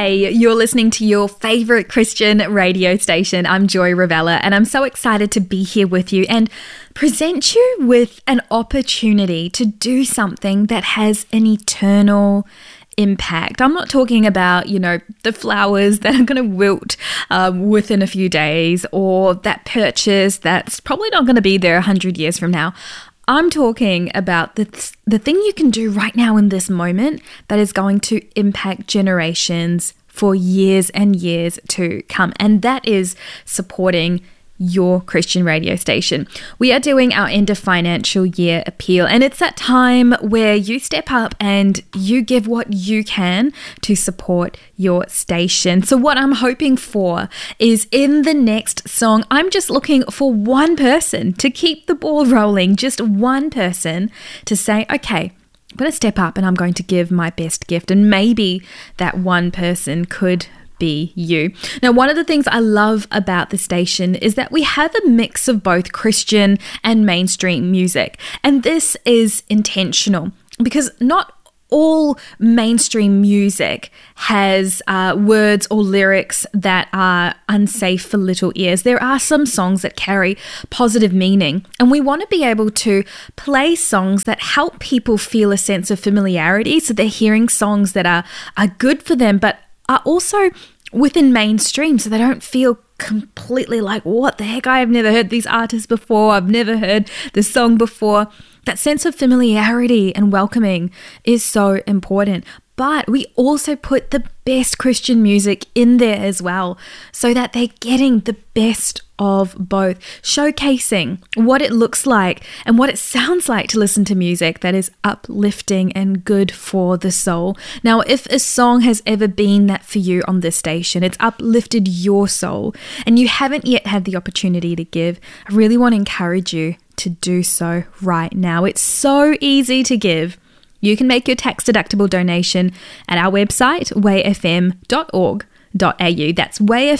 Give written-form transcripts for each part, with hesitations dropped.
Hey, you're listening to your favorite Christian radio station. I'm Joy Ravella, and I'm so excited to be here with you and present you with an opportunity to do something that has an eternal impact. I'm not talking about, the flowers that are going to wilt within a few days, or that purchase that's probably not going to be there 100 years from now. I'm talking about the thing you can do right now in this moment that is going to impact generations for years and years to come. And that is supporting your Christian radio station. We are doing our end of financial year appeal, and it's that time where you step up and you give what you can to support your station. So what I'm hoping for is, in the next song, I'm just looking for one person to keep the ball rolling, just one person to say, okay, I'm going to step up and I'm going to give my best gift. And maybe that one person could be you. Now, one of the things I love about the station is that we have a mix of both Christian and mainstream music. And this is intentional because not all mainstream music has words or lyrics that are unsafe for little ears. There are some songs that carry positive meaning, and we want to be able to play songs that help people feel a sense of familiarity, so they're hearing songs that are good for them, but are also within mainstream, so they don't feel completely like, what the heck, I have never heard these artists before, I've never heard this song before. That sense of familiarity and welcoming is so important. But we also put the best Christian music in there as well, so that they're getting the best of both, showcasing what it looks like and what it sounds like to listen to music that is uplifting and good for the soul. Now, if a song has ever been that for you on this station, it's uplifted your soul, and you haven't yet had the opportunity to give, I really want to encourage you to do so right now. It's so easy to give. You can make your tax-deductible donation at our website, wayfm.org.au. That's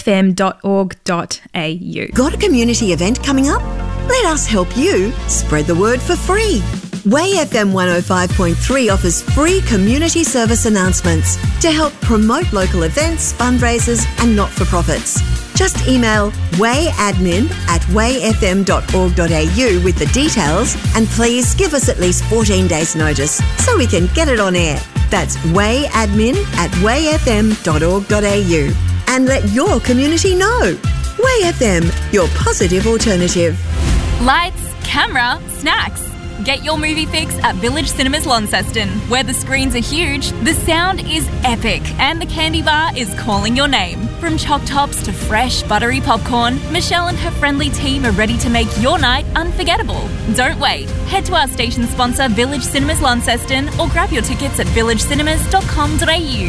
wayfm.org.au. Got a community event coming up? Let us help you spread the word for free. Way FM 105.3 offers free community service announcements to help promote local events, fundraisers and not-for-profits. Just email wayadmin@wayfm.org.au with the details, and please give us at least 14 days notice so we can get it on air. That's wayadmin@wayfm.org.au, and let your community know. Way FM, your positive alternative. Lights, camera, snacks. Get your movie fix at Village Cinemas Launceston, where the screens are huge, the sound is epic, and the candy bar is calling your name. From choc tops to fresh, buttery popcorn, Michelle and her friendly team are ready to make your night unforgettable. Don't wait. Head to our station sponsor, Village Cinemas Launceston, or grab your tickets at villagecinemas.com.au.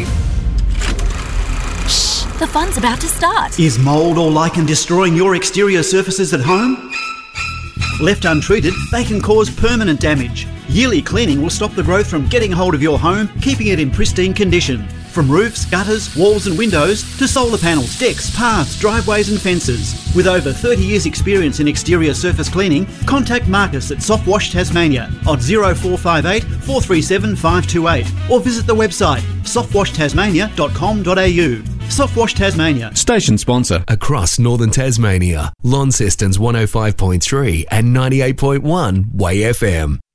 Shh, the fun's about to start. Is mould or lichen destroying your exterior surfaces at home? Left untreated, they can cause permanent damage. Yearly cleaning will stop the growth from getting hold of your home, keeping it in pristine condition. From roofs, gutters, walls and windows to solar panels, decks, paths, driveways and fences. With over 30 years experience in exterior surface cleaning, contact Marcus at Soft Wash Tasmania on 0458 437 528 or visit the website softwashtasmania.com.au. Softwash Tasmania. Station sponsor across Northern Tasmania. Launceston's 105.3 and 98.1 Way FM.